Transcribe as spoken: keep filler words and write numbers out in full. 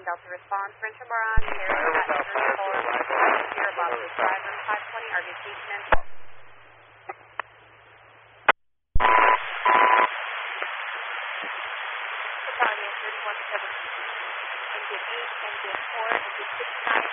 Delta response. Rancho Moran, Sierra at three four, Sierra Bravo driver, five twenty, R V station and twelve. Battalion thirty-one seventeen, engine eight, engine four, engine six nine.